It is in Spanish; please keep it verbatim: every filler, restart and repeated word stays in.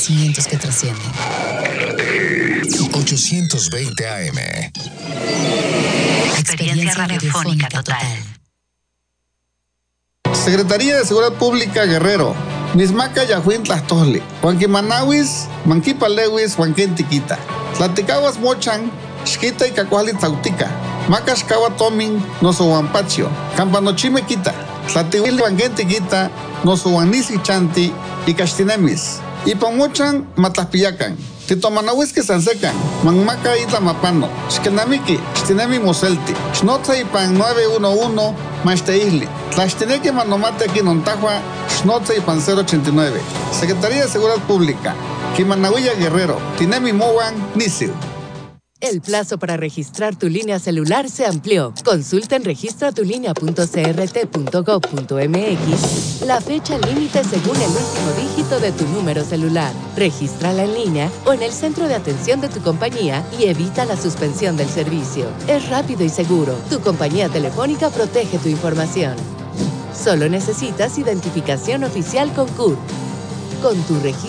conocimientos que trascienden. ochocientos veinte A M. Experiencia radiofónica total. Secretaría de Seguridad Pública Guerrero. Nismaca Yahuin Tlastoli. Juanqui Manawis, Manquipa Lewis, Juanquén Tiquita. Tlaticahuas Mochan, Xquita y Cacuali Tautica. Macascawa Tomin, Noso Huampacho. Campanochime Quita. Tlatihuili Juanquén Tiquita, Noso Huanisi Chanti y Castinemis. Y Pamochan, Matlaspillacan. Titomanawis que Sansecan, Manmaca Isla Mapano, Xkenamiki, Xtinemi Moselti, Xnotza y Pan nueve uno uno, Machteisli, Tlaxteneque Manomate aquí Nontahua, Xnotza y Pan cero ochenta y nueve. Secretaría de Seguridad Pública, Quimanahuilla Guerrero, Tinemi Mowan, Nisiu. El plazo para registrar tu línea celular se amplió. Consulta en registra tu línea punto c r t punto gov punto m x la fecha límite según el último dígito de tu número celular. Regístrala en línea o en el centro de atención de tu compañía y evita la suspensión del servicio. Es rápido y seguro. Tu compañía telefónica protege tu información. Solo necesitas identificación oficial con C U R. Con tu registro